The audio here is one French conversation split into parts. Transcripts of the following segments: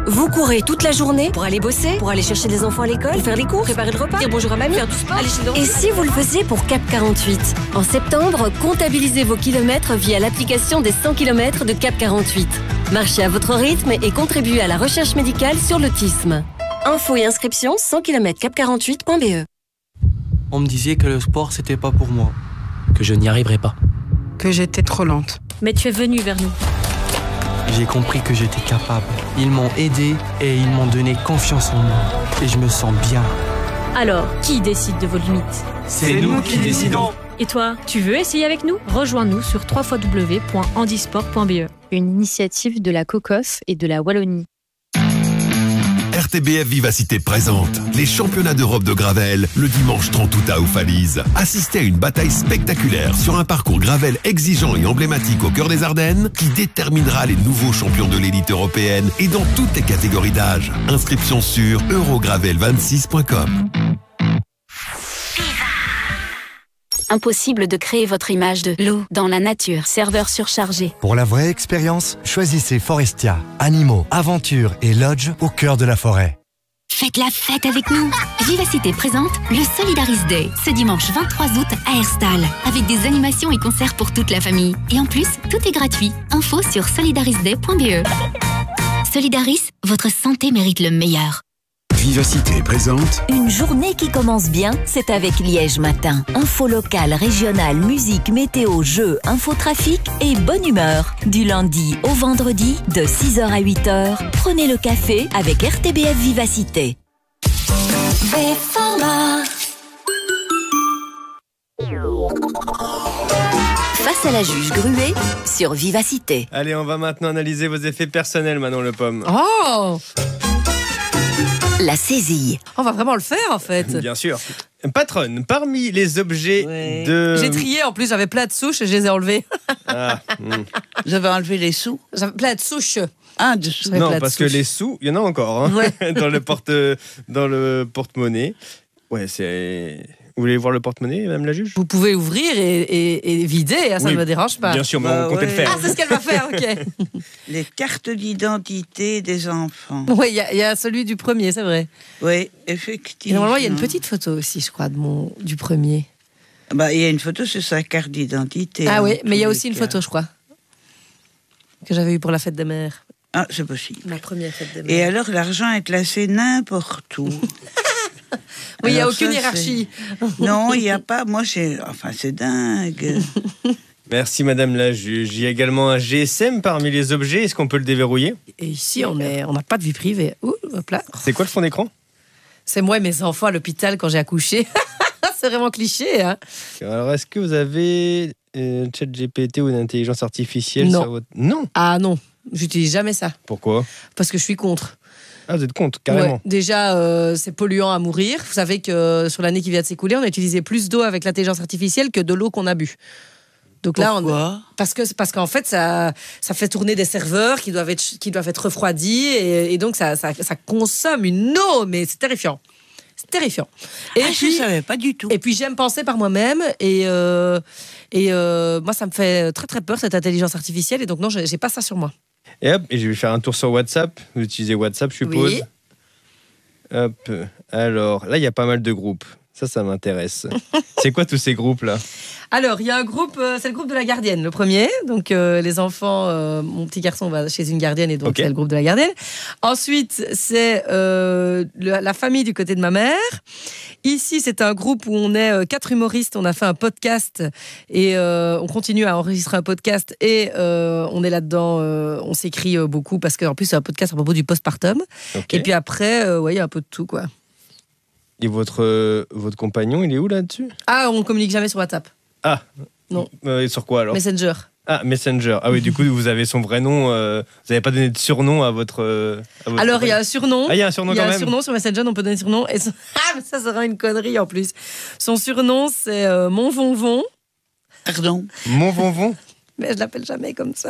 Vous courez toute la journée pour aller bosser, pour aller chercher les enfants à l'école, pour faire les cours, préparer le repas, dire bonjour à mamie, faire du sport, aller chez le dentiste. Et si vous le faisiez pour Cap 48? En septembre, comptabilisez vos kilomètres via l'application des 100 km de Cap 48. Marchez à votre rythme et contribuez à la recherche médicale sur l'autisme. Infos et inscriptions 100 km cap48.be. On me disait que le sport, c'était pas pour moi. Que je n'y arriverais pas. Que j'étais trop lente. Mais tu es venu vers nous. J'ai compris que j'étais capable. Ils m'ont aidé et ils m'ont donné confiance en moi. Et je me sens bien. Alors, qui décide de vos limites? C'est nous qui décidons. Et toi, tu veux essayer avec nous? Rejoins-nous sur www.handisport.be. Une initiative de la COCOF et de la Wallonie. RTBF Vivacité présente les championnats d'Europe de Gravel le dimanche 30 août à Aufalise. Assistez à une bataille spectaculaire sur un parcours Gravel exigeant et emblématique au cœur des Ardennes qui déterminera les nouveaux champions de l'élite européenne et dans toutes les catégories d'âge. Inscription sur eurogravel26.com. Impossible de créer votre image de l'eau dans la nature. Serveur surchargé. Pour la vraie expérience, choisissez Forestia. Animaux, aventures et lodge au cœur de la forêt. Faites la fête avec nous. Vivacité présente le Solidaris Day, ce dimanche 23 août à Herstal, avec des animations et concerts pour toute la famille. Et en plus, tout est gratuit. Info sur solidarisday.be. Solidaris, votre santé mérite le meilleur. Vivacité présente. Une journée qui commence bien, c'est avec Liège Matin. Info locale, régionale, musique, météo, jeux, infotrafic et bonne humeur. Du lundi au vendredi, de 6h à 8h, prenez le café avec RTBF Vivacité. Face à la juge Gruet sur Vivacité. Allez, on va maintenant analyser vos effets personnels, Manon Le Pomme. Oh! La saisie. On va vraiment le faire en fait. Bien sûr. Patronne, parmi les objets de... J'ai trié en plus, j'avais plein de souches et je les ai enlevées. Vous avez enlevé les sous? J'avais plein de souches. Ah, de sous. Non, parce que les sous, il y en a encore hein, ouais. dans le porte-monnaie. Ouais, c'est... Vous voulez voir le porte-monnaie, Madame la juge? Vous pouvez ouvrir et vider, hein, ça ne me dérange pas. Bien sûr, mais on comptait le faire. Ah, c'est ce qu'elle va faire, ok. Les cartes d'identité des enfants. Oui, il y a celui du premier, c'est vrai. Oui, effectivement. Et normalement, il y a une petite photo aussi, je crois, du premier. Bah, il y a une photo sur sa carte d'identité. Ah oui, mais il y a aussi une photo, je crois, que j'avais eue pour la fête des mères. Ah, c'est possible. Ma première fête des mères. Et alors, l'argent est placé n'importe où. Oui, il n'y a aucune hiérarchie. Non, il n'y a pas. Moi, enfin, c'est dingue. Merci, Madame la juge. Il y a également un GSM parmi les objets. Est-ce qu'on peut le déverrouiller? Et ici, on n'a pas de vie privée. Ouh, hop là. C'est quoi le fond d'écran? C'est moi et mes enfants à l'hôpital quand j'ai accouché. C'est vraiment cliché. Hein. Alors, est-ce que vous avez ChatGPT ou une intelligence artificielle sur votre... Non. Ah non, j'utilise jamais ça. Pourquoi? Parce que je suis contre. Ah, vous êtes contre, carrément. Ouais. Déjà, c'est polluant à mourir. Vous savez que sur l'année qui vient de s'écouler, on a utilisé plus d'eau avec l'intelligence artificielle que de l'eau qu'on a bu. Donc pourquoi? Parce qu'en fait, ça fait tourner des serveurs qui doivent être refroidis et donc ça consomme une eau, mais c'est terrifiant. C'est terrifiant. Et puis, je ne savais pas du tout. Et puis j'aime penser par moi-même et moi ça me fait très très peur cette intelligence artificielle et donc non, j'ai pas ça sur moi. Et hop, et je vais faire un tour sur WhatsApp. Vous utilisez WhatsApp, je suppose. Oui. Hop. Alors, là, il y a pas mal de groupes. Ça m'intéresse. C'est quoi tous ces groupes-là? Alors, il y a un groupe, c'est le groupe de la gardienne, le premier. Donc, les enfants, mon petit garçon va chez une gardienne et donc c'est le groupe de la gardienne. Ensuite, c'est la famille du côté de ma mère. Ici, c'est un groupe où on est 4 humoristes. On a fait un podcast et on continue à enregistrer un podcast et on est là-dedans. On s'écrit beaucoup parce qu'en plus, c'est un podcast à propos du postpartum. Et puis après, il y a un peu de tout, quoi. Et votre compagnon, il est où là-dessus? Ah, on ne communique jamais sur WhatsApp. Ah. Non. Sur quoi alors? Messenger. Ah, Messenger. Ah oui, du coup, vous avez son vrai nom. Vous n'avez pas donné de surnom à votre alors, il y a un surnom. Ah, il y a un surnom quand même. Il y a un surnom sur Messenger, on peut donner un surnom. Et ça sera une connerie en plus. Son surnom, c'est Mon Vonvon. Pardon? Mon Vonvon? Mais je l'appelle jamais comme ça.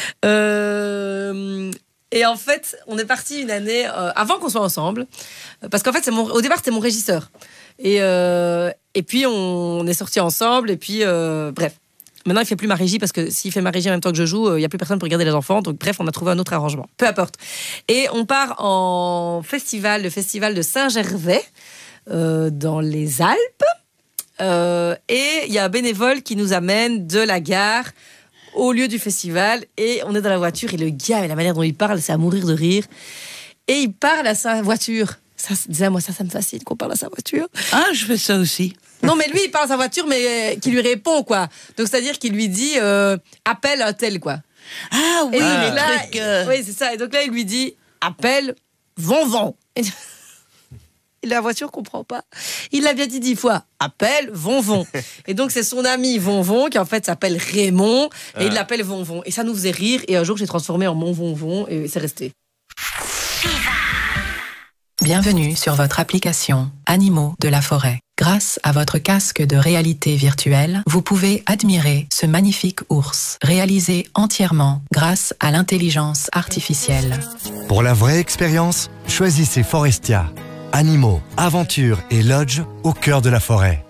Et en fait, on est parti une année avant qu'on soit ensemble. Parce qu'en fait, au départ, c'était mon régisseur. Et puis, on est sortis ensemble. Et puis, bref. Maintenant, il fait plus ma régie parce que s'il fait ma régie en même temps que je joue, il y a plus personne pour garder les enfants. Donc bref, on a trouvé un autre arrangement. Peu importe. Et on part en festival, le festival de Saint-Gervais, dans les Alpes. Et il y a un bénévole qui nous amène de la gare au lieu du festival. Et on est dans la voiture et le gars, la manière dont il parle, c'est à mourir de rire. Et il parle à sa voiture. Ça me fascine qu'on parle à sa voiture. Ah, je fais ça aussi. Non, mais lui, il parle à sa voiture, mais qui lui répond, quoi. Donc, c'est-à-dire qu'il lui dit appelle un tel, quoi. Ah oui, oui, c'est ça. Et donc là, il lui dit appelle Vonvon. Et la voiture comprend pas. Il l'a bien dit 10 fois. Appelle Vonvon. Et donc, c'est son ami Vonvon qui, en fait, s'appelle Raymond. Et il l'appelle Vonvon. Et ça nous faisait rire. Et un jour, j'ai transformé en Mon Vonvon. Et c'est resté. Bienvenue sur votre application Animaux de la forêt. Grâce à votre casque de réalité virtuelle, vous pouvez admirer ce magnifique ours, réalisé entièrement grâce à l'intelligence artificielle. Pour la vraie expérience, choisissez Forestia. Animaux, aventures et lodge au cœur de la forêt.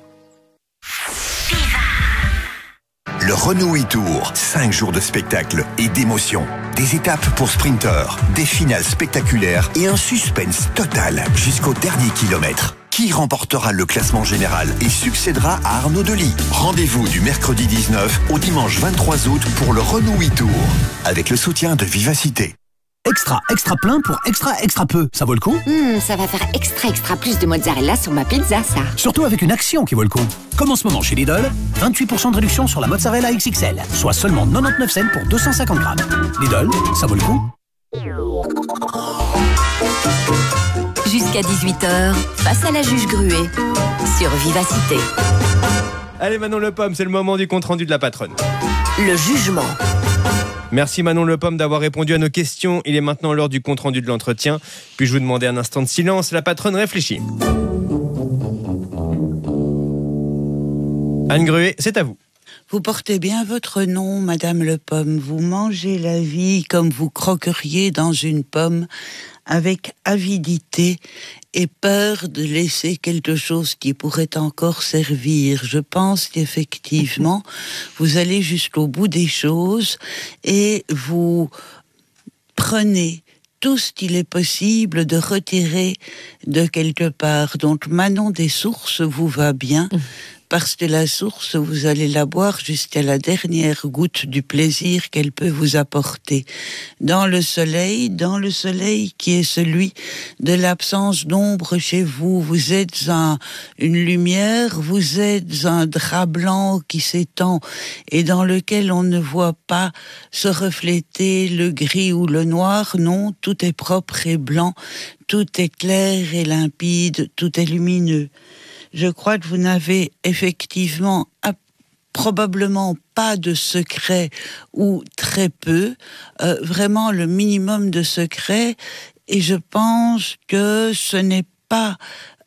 Le Renault e-Tour, 5 jours de spectacle et d'émotion. Des étapes pour sprinteurs, des finales spectaculaires et un suspense total jusqu'au dernier kilomètre. Qui remportera le classement général et succédera à Arnaud Delis? Rendez-vous du mercredi 19 au dimanche 23 août pour le Renault e-Tour, avec le soutien de Vivacité. Extra plein pour extra peu. Ça vaut le coup? Ça va faire extra plus de mozzarella sur ma pizza, ça. Surtout avec une action qui vaut le coup. Comme en ce moment chez Lidl, 28% de réduction sur la mozzarella XXL, soit seulement 99 cents pour 250 grammes. Lidl, ça vaut le coup? Jusqu'à 18h, face à la juge Gruet, sur Vivacité. Allez Manon Le Pomme, c'est le moment du compte-rendu de la patronne. Le jugement. Merci Manon Le Pomme d'avoir répondu à nos questions. Il est maintenant l'heure du compte-rendu de l'entretien. Puis-je vous demander un instant de silence? La patronne réfléchit. Anne Gruet, c'est à vous. Vous portez bien votre nom, Madame Le Pomme. Vous mangez la vie comme vous croqueriez dans une pomme, avec avidité et peur de laisser quelque chose qui pourrait encore servir. Je pense qu'effectivement, vous allez jusqu'au bout des choses et vous prenez tout ce qu'il est possible de retirer de quelque part. Donc Manon des Sources vous va bien. Parce que la source, vous allez la boire jusqu'à la dernière goutte du plaisir qu'elle peut vous apporter. Dans le soleil qui est celui de l'absence d'ombre chez vous. Vous êtes une lumière, vous êtes un drap blanc qui s'étend et dans lequel on ne voit pas se refléter le gris ou le noir. Non, tout est propre et blanc, tout est clair et limpide, tout est lumineux. Je crois que vous n'avez effectivement probablement pas de secret ou très peu, vraiment le minimum de secret. Et je pense que ce n'est pas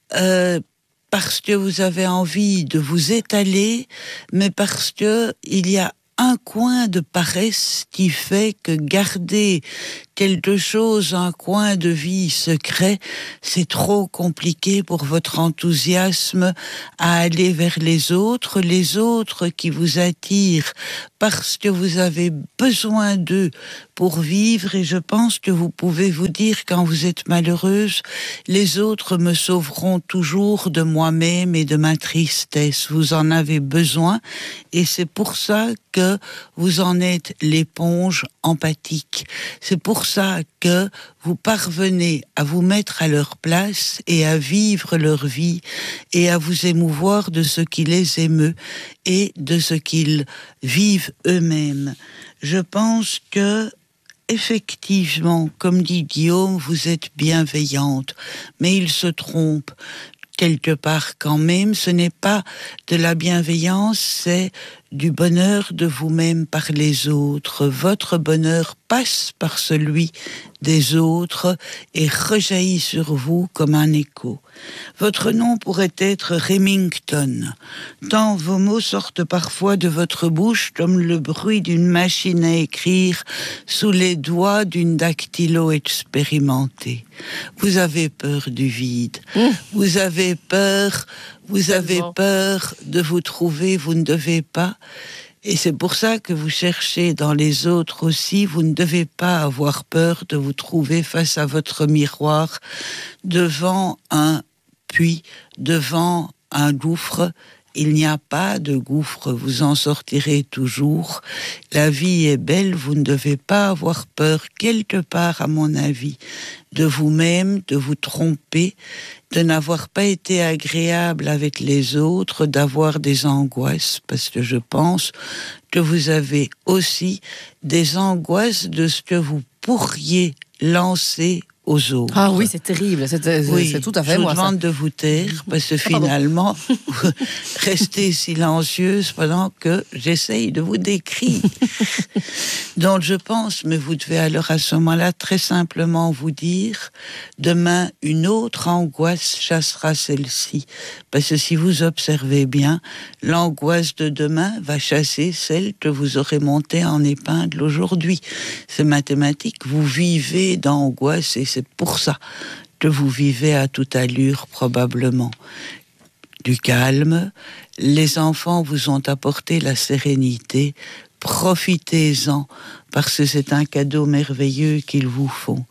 parce que vous avez envie de vous étaler, mais parce que il y a un coin de paresse qui fait que garder quelque chose, un coin de vie secret, c'est trop compliqué pour votre enthousiasme à aller vers les autres qui vous attirent parce que vous avez besoin d'eux pour vivre. Et je pense que vous pouvez vous dire quand vous êtes malheureuse, les autres me sauveront toujours de moi-même et de ma tristesse. Vous en avez besoin et c'est pour ça que vous en êtes l'éponge empathique. C'est pour ça que vous parvenez à vous mettre à leur place et à vivre leur vie et à vous émouvoir de ce qui les émeut et de ce qu'ils vivent eux-mêmes. Je pense que effectivement, comme dit Guillaume, vous êtes bienveillante, mais il se trompe quelque part quand même. Ce n'est pas de la bienveillance, c'est du bonheur de vous-même par les autres. Votre bonheur passe par celui des autres et rejaillit sur vous comme un écho. Votre nom pourrait être Remington, tant vos mots sortent parfois de votre bouche comme le bruit d'une machine à écrire sous les doigts d'une dactylo expérimentée. Vous avez peur du vide, vous avez peur de vous trouver, vous ne devez pas. Et c'est pour ça que vous cherchez dans les autres aussi. Vous ne devez pas avoir peur de vous trouver face à votre miroir, devant un puits, devant un gouffre. Il n'y a pas de gouffre, vous en sortirez toujours. La vie est belle, vous ne devez pas avoir peur, quelque part à mon avis, de vous-même, de vous tromper, de n'avoir pas été agréable avec les autres, d'avoir des angoisses, parce que je pense que vous avez aussi des angoisses de ce que vous pourriez lancer aux autres. Ah oui, c'est terrible, c'est tout à fait moi. Je vous demande de vous taire, parce que finalement, restez silencieuse pendant que j'essaye de vous décrire. Donc je pense, mais vous devez alors à ce moment-là très simplement vous dire, demain, une autre angoisse chassera celle-ci. Parce que si vous observez bien, l'angoisse de demain va chasser celle que vous aurez montée en épingle aujourd'hui. C'est mathématique, vous vivez d'angoisse et c'est pour ça que vous vivez à toute allure probablement. Du calme, les enfants vous ont apporté la sérénité, profitez-en parce que c'est un cadeau merveilleux qu'ils vous font.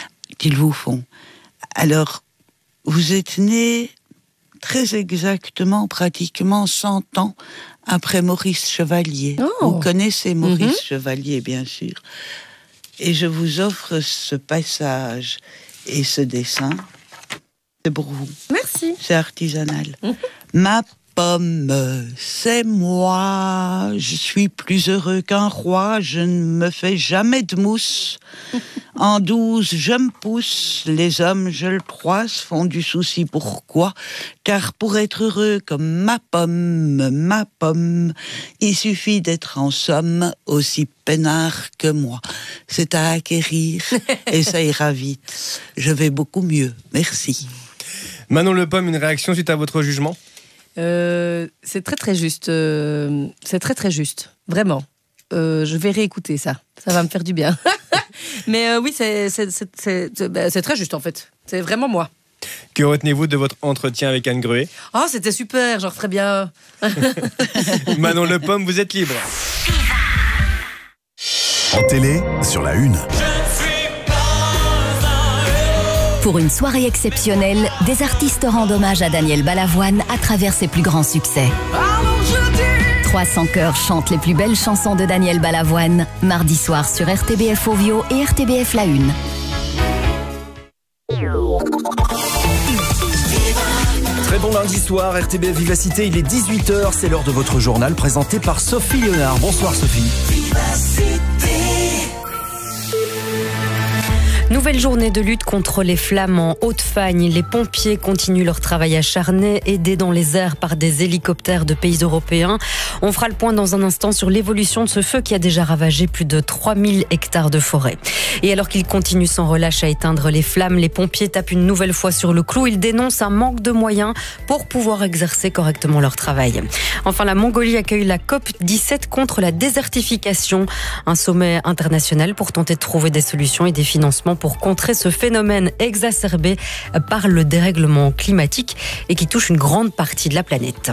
Alors, vous êtes né très exactement, pratiquement 100 ans après Maurice Chevalier. Oh. Vous connaissez Maurice Chevalier, bien sûr. Et je vous offre ce passage et ce dessin. C'est pour vous. Merci. C'est artisanal. Ma pomme, c'est moi. Je suis plus heureux qu'un roi. Je ne me fais jamais de mousse. En 12, je me pousse. Les hommes, je le crois, se font du souci. Pourquoi ? Car pour être heureux comme ma pomme, il suffit d'être en somme aussi peinard que moi. C'est à acquérir et ça ira vite. Je vais beaucoup mieux. Merci. Manon Le Pomme, une réaction suite à votre jugement ? C'est très très juste. C'est très très juste. Vraiment. Je vais réécouter ça. Ça va me faire du bien. Mais oui, c'est très juste en fait. C'est vraiment moi. Que retenez-vous de votre entretien avec Anne Gruet ? Oh, c'était super, genre très bien. Manon Le Pomme, vous êtes libre. En télé, sur la une. Pour une soirée exceptionnelle, des artistes rendent hommage à Daniel Balavoine à travers ses plus grands succès. 300 chœurs chantent les plus belles chansons de Daniel Balavoine, mardi soir sur RTBF Ovio et RTBF La Une. Très bon lundi soir, RTBF Vivacité, il est 18h, c'est l'heure de votre journal présenté par Sophie Léonard. Bonsoir Sophie. Nouvelle journée de lutte contre les flammes en Haute-Fagne. Les pompiers continuent leur travail acharné, aidés dans les airs par des hélicoptères de pays européens. On fera le point dans un instant sur l'évolution de ce feu qui a déjà ravagé plus de 3000 hectares de forêt. Et alors qu'ils continuent sans relâche à éteindre les flammes, les pompiers tapent une nouvelle fois sur le clou. Ils dénoncent un manque de moyens pour pouvoir exercer correctement leur travail. Enfin, la Mongolie accueille la COP17 contre la désertification. Un sommet international pour tenter de trouver des solutions et des financements pour contrer ce phénomène exacerbé par le dérèglement climatique et qui touche une grande partie de la planète.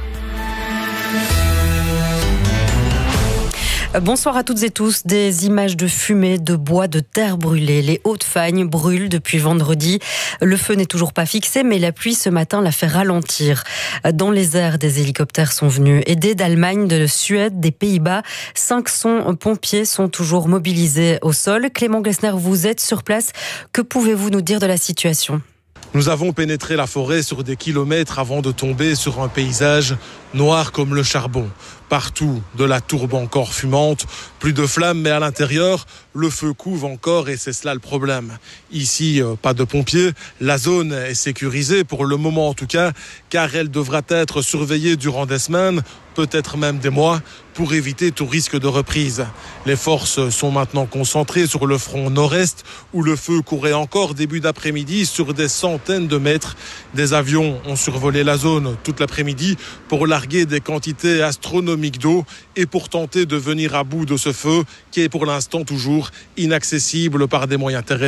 Bonsoir à toutes et tous. Des images de fumée, de bois, de terre brûlée. Les Hauts-de-Fagne brûlent depuis vendredi. Le feu n'est toujours pas fixé, mais la pluie ce matin l'a fait ralentir. Dans les airs, des hélicoptères sont venus aider d'Allemagne, de Suède, des Pays-Bas. 500 pompiers sont toujours mobilisés au sol. Clément Glessner, vous êtes sur place. Que pouvez-vous nous dire de la situation ? Nous avons pénétré la forêt sur des kilomètres avant de tomber sur un paysage noir comme le charbon. Partout, de la tourbe encore fumante, plus de flammes, mais à l'intérieur, le feu couve encore et c'est cela le problème. Ici, pas de pompiers, la zone est sécurisée pour le moment en tout cas, car elle devra être surveillée durant des semaines, peut-être même des mois, pour éviter tout risque de reprise. Les forces sont maintenant concentrées sur le front nord-est, où le feu courait encore début d'après-midi sur des centaines de mètres. Des avions ont survolé la zone toute l'après-midi pour larguer des quantités astronomiques d'eau et pour tenter de venir à bout de ce feu qui est pour l'instant toujours inaccessible par des moyens terrestres.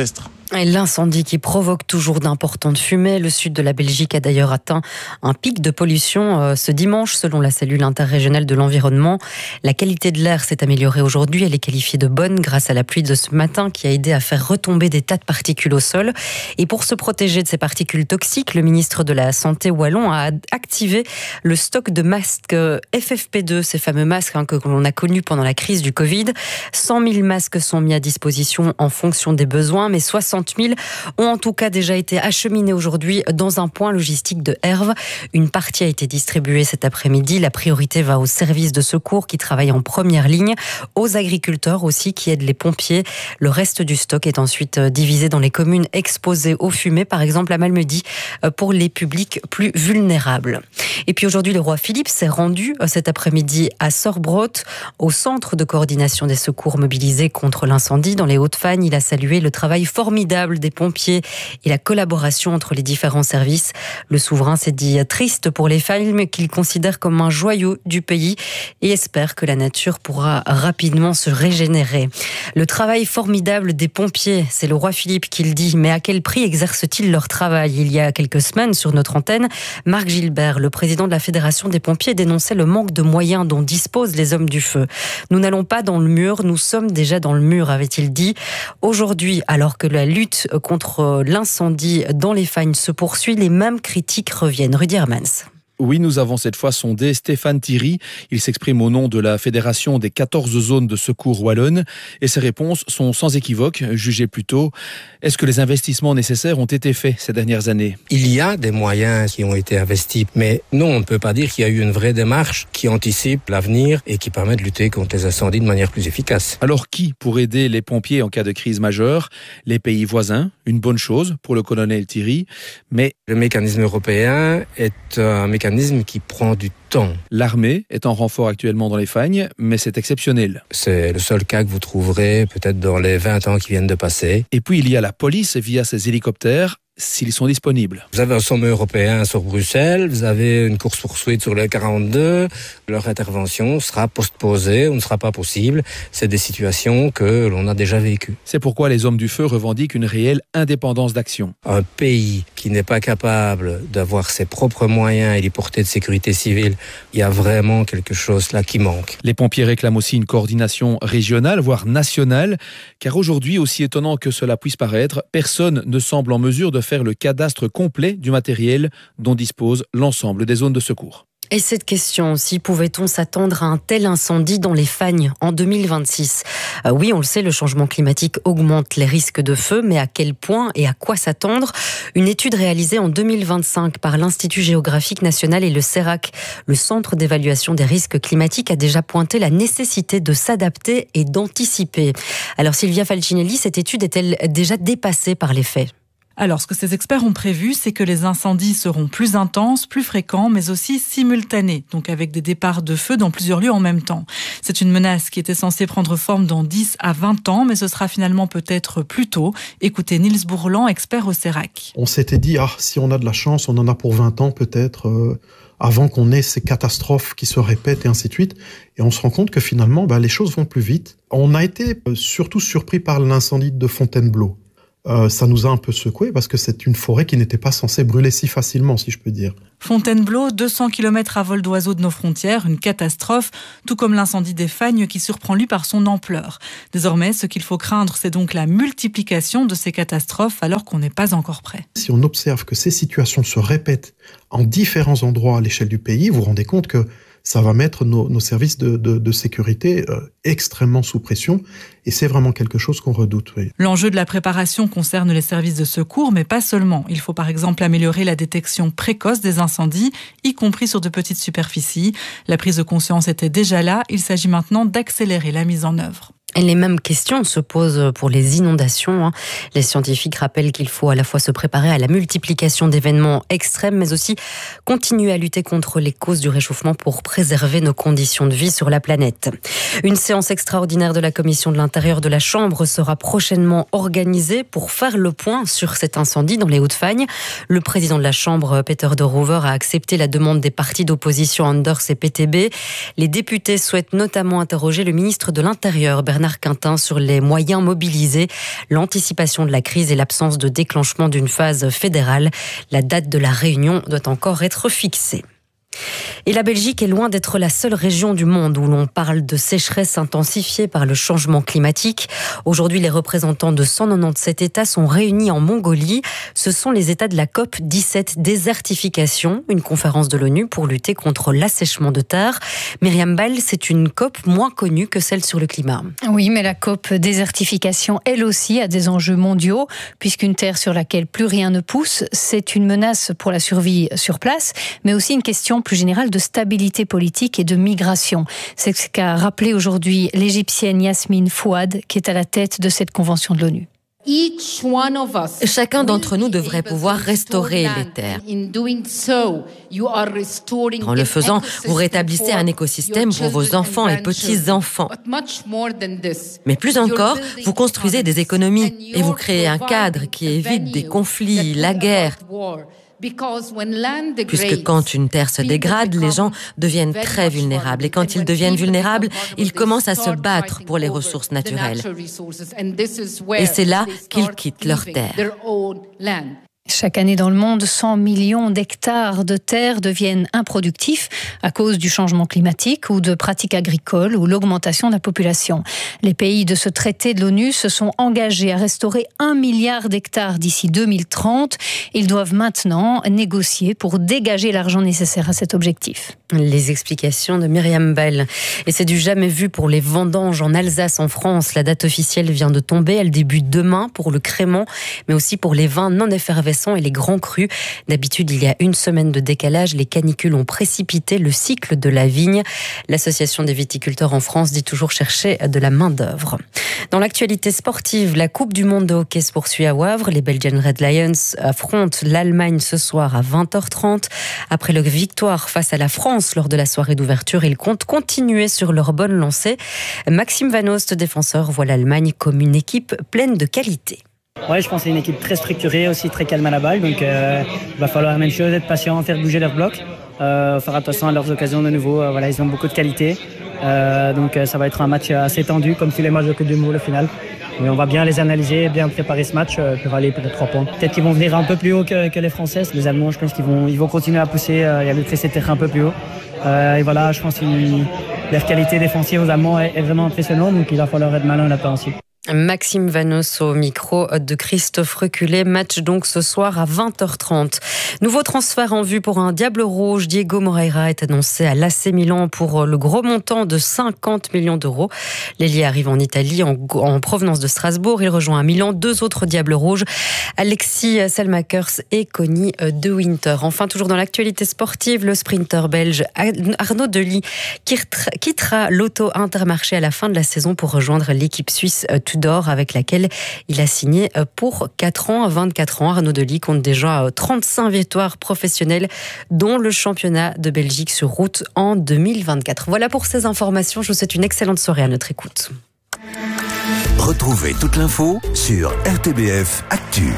Et l'incendie qui provoque toujours d'importantes fumées. Le sud de la Belgique a d'ailleurs atteint un pic de pollution ce dimanche, selon la cellule interrégionale de l'environnement. La qualité de l'air s'est améliorée aujourd'hui. Elle est qualifiée de bonne grâce à la pluie de ce matin qui a aidé à faire retomber des tas de particules au sol. Et pour se protéger de ces particules toxiques, le ministre de la Santé wallon a activé le stock de masques FFP2, ces fameux masques que l'on a connus pendant la crise du Covid. 100 000 masques sont mis à disposition en fonction des besoins, mais 60 000 ont en tout cas déjà été acheminés aujourd'hui dans un point logistique de Herve. Une partie a été distribuée cet après-midi. La priorité va aux services de secours qui travaillent en première ligne, aux agriculteurs aussi qui aident les pompiers. Le reste du stock est ensuite divisé dans les communes exposées aux fumées, par exemple à Malmedy, pour les publics plus vulnérables. Et puis aujourd'hui, le roi Philippe s'est rendu cet après-midi à Sorbrot, au centre de coordination des secours mobilisés contre l'incendie dans les Hauts-de-Fagne. Il a salué le travail formidable des pompiers et la collaboration entre les différents services. Le souverain s'est dit triste pour les femmes qu'il considère comme un joyau du pays et espère que la nature pourra rapidement se régénérer. Le travail formidable des pompiers, c'est le roi Philippe qui le dit, mais à quel prix exercent-ils leur travail ? Il y a quelques semaines, sur notre antenne, Marc Gilbert, le président de la Fédération des pompiers, dénonçait le manque de moyens dont disposent les hommes du feu. Nous n'allons pas dans le mur, nous sommes déjà dans le mur, avait-il dit. Aujourd'hui, alors que la lutte contre l'incendie dans les fagnes se poursuit, les mêmes critiques reviennent. Rudy Hermans. Oui, nous avons cette fois sondé Stéphane Thierry. Il s'exprime au nom de la Fédération des 14 zones de secours wallonnes et ses réponses sont sans équivoque. Jugez plutôt, est-ce que les investissements nécessaires ont été faits ces dernières années ? Il y a des moyens qui ont été investis, mais non, on ne peut pas dire qu'il y a eu une vraie démarche qui anticipe l'avenir et qui permet de lutter contre les incendies de manière plus efficace. Alors qui pour aider les pompiers en cas de crise majeure ? Les pays voisins, une bonne chose pour le colonel Thierry, mais le mécanisme européen est un mécanisme qui prend du temps. L'armée est en renfort actuellement dans les Fagnes, mais c'est exceptionnel. C'est le seul cas que vous trouverez peut-être dans les 20 ans qui viennent de passer. Et puis il y a la police via ses hélicoptères, s'ils sont disponibles. Vous avez un sommet européen sur Bruxelles, vous avez une course-poursuite sur le 42, leur intervention sera postposée ou ne sera pas possible. C'est des situations que l'on a déjà vécues. C'est pourquoi les hommes du feu revendiquent une réelle indépendance d'action. Un pays qui n'est pas capable d'avoir ses propres moyens et les portées de sécurité civile, il y a vraiment quelque chose là qui manque. Les pompiers réclament aussi une coordination régionale, voire nationale, car aujourd'hui, aussi étonnant que cela puisse paraître, personne ne semble en mesure de faire le cadastre complet du matériel dont dispose l'ensemble des zones de secours. Et cette question aussi, pouvait-on s'attendre à un tel incendie dans les Fagnes en 2026 ? Oui, on le sait, le changement climatique augmente les risques de feu, mais à quel point et à quoi s'attendre ? Une étude réalisée en 2025 par l'Institut géographique national et le CERAC, le Centre d'évaluation des risques climatiques, a déjà pointé la nécessité de s'adapter et d'anticiper. Alors Sylvia Falcinelli, cette étude est-elle déjà dépassée par les faits ? Alors, ce que ces experts ont prévu, c'est que les incendies seront plus intenses, plus fréquents, mais aussi simultanés, donc avec des départs de feu dans plusieurs lieux en même temps. C'est une menace qui était censée prendre forme dans 10 à 20 ans, mais ce sera finalement peut-être plus tôt. Écoutez Niels Bourlan, expert au CERAC. On s'était dit, si on a de la chance, on en a pour 20 ans peut-être, avant qu'on ait ces catastrophes qui se répètent et ainsi de suite. Et on se rend compte que finalement, les choses vont plus vite. On a été surtout surpris par l'incendie de Fontainebleau. Ça nous a un peu secoué parce que c'est une forêt qui n'était pas censée brûler si facilement, si je peux dire. Fontainebleau, 200 km à vol d'oiseau de nos frontières, une catastrophe, tout comme l'incendie des Fagnes qui surprend lui par son ampleur. Désormais, ce qu'il faut craindre, c'est donc la multiplication de ces catastrophes alors qu'on n'est pas encore prêt. Si on observe que ces situations se répètent en différents endroits à l'échelle du pays, vous vous rendez compte que ça va mettre nos services de sécurité extrêmement sous pression. Et c'est vraiment quelque chose qu'on redoute. Oui. L'enjeu de la préparation concerne les services de secours, mais pas seulement. Il faut par exemple améliorer la détection précoce des incendies, y compris sur de petites superficies. La prise de conscience était déjà là. Il s'agit maintenant d'accélérer la mise en œuvre. Et les mêmes questions se posent pour les inondations. Les scientifiques rappellent qu'il faut à la fois se préparer à la multiplication d'événements extrêmes, mais aussi continuer à lutter contre les causes du réchauffement pour préserver nos conditions de vie sur la planète. Une séance extraordinaire de la Commission de l'Intérieur de la Chambre sera prochainement organisée pour faire le point sur cet incendie dans les Hauts-de-Fagne. Le président de la Chambre, Peter de Roover, a accepté la demande des partis d'opposition Anders et PTB. Les députés souhaitent notamment interroger le ministre de l'Intérieur, Bernard Bernard Quintin sur les moyens mobilisés, l'anticipation de la crise et l'absence de déclenchement d'une phase fédérale. La date de la réunion doit encore être fixée. Et la Belgique est loin d'être la seule région du monde où l'on parle de sécheresse intensifiée par le changement climatique. Aujourd'hui, les représentants de 197 États sont réunis en Mongolie. Ce sont les États de la COP17 désertification, une conférence de l'ONU pour lutter contre l'assèchement de terre. Myriam Ball, c'est une COP moins connue que celle sur le climat. Oui, mais la COP désertification, elle aussi, a des enjeux mondiaux, puisqu'une terre sur laquelle plus rien ne pousse, c'est une menace pour la survie sur place, mais aussi une question plus générale de stabilité politique et de migration. C'est ce qu'a rappelé aujourd'hui l'Égyptienne Yasmine Fouad, qui est à la tête de cette convention de l'ONU. Chacun d'entre nous devrait pouvoir restaurer les terres. En le faisant, vous rétablissez un écosystème pour vos enfants et petits-enfants. Mais plus encore, vous construisez des économies et vous créez un cadre qui évite des conflits, la guerre. Puisque quand une terre se dégrade, les gens deviennent très vulnérables. Et quand ils deviennent vulnérables, ils commencent à se battre pour les ressources naturelles. Et c'est là qu'ils quittent leur terre. Chaque année dans le monde, 100 millions d'hectares de terres deviennent improductifs à cause du changement climatique ou de pratiques agricoles ou l'augmentation de la population. Les pays de ce traité de l'ONU se sont engagés à restaurer 1 milliard d'hectares d'ici 2030. Ils doivent maintenant négocier pour dégager l'argent nécessaire à cet objectif. Les explications de Myriam Ball. Et c'est du jamais vu pour les vendanges en Alsace, en France. La date officielle vient de tomber. Elle débute demain pour le crément, mais aussi pour les vins non effervescents et les grands crus. D'habitude, il y a une semaine de décalage. Les canicules ont précipité le cycle de la vigne. L'Association des viticulteurs en France dit toujours chercher de la main-d'œuvre. Dans l'actualité sportive, la Coupe du monde de hockey se poursuit à Wavre. Les Belgian Red Lions affrontent l'Allemagne ce soir à 20h30. Après leur victoire face à la France lors de la soirée d'ouverture, ils comptent continuer sur leur bonne lancée. Maxime Van Oost, défenseur, voit l'Allemagne comme une équipe pleine de qualité. Ouais, je pense que c'est une équipe très structurée, aussi très calme à la balle. Donc, il va falloir la même chose, être patient, faire bouger leurs blocs, faire attention à leurs occasions de nouveau. Voilà, ils ont beaucoup de qualité. Donc, ça va être un match assez tendu, comme tous les matchs de Coupe du Monde au final. Mais on va bien les analyser, bien préparer ce match pour aller peut-être 3 points. Peut-être qu'ils vont venir un peu plus haut que les Français. Les Allemands, je pense qu'ils vont continuer à pousser et à maîtriser ces terrains un peu plus haut. Et voilà, je pense que leur qualité défensive aux Allemands est vraiment impressionnante. Donc, il va falloir être malin là-dedans aussi. Maxime Van Oost au micro de Christophe Reculé. Match donc ce soir à 20h30. Nouveau transfert en vue pour un Diable Rouge. Diego Moreira est annoncé à l'AC Milan pour le gros montant de 50 millions d'euros. L'ailier arrive en Italie en provenance de Strasbourg. Il rejoint à Milan 2 autres Diables Rouges, Alexis Selmakers et Connie De Winter. Enfin, toujours dans l'actualité sportive, le sprinter belge Arnaud Delis quittera l'Auto Intermarché à la fin de la saison pour rejoindre l'équipe suisse Tudor, avec laquelle il a signé pour 4 ans. À 24 ans, Arnaud Delis compte déjà 35 victoires professionnelles, dont le championnat de Belgique sur route en 2024. Voilà pour ces informations. Je vous souhaite une excellente soirée à notre écoute. Retrouvez toute l'info sur RTBF Actu.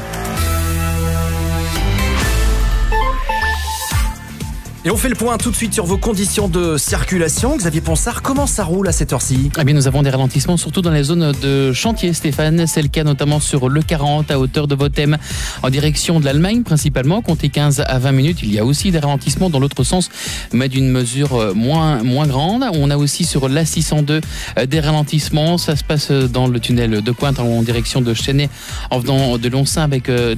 Et on fait le point tout de suite sur vos conditions de circulation. Xavier Ponsard, comment ça roule à cette heure-ci ? Eh bien, nous avons des ralentissements, surtout dans les zones de chantier, Stéphane. C'est le cas notamment sur le 40 à hauteur de Bothème, en direction de l'Allemagne principalement. Comptez 15 à 20 minutes. Il y a aussi des ralentissements dans l'autre sens, mais d'une mesure moins grande. On a aussi sur l'A602 des ralentissements. Ça se passe dans le tunnel de Pointe en direction de Chênay, en venant de Longcin avec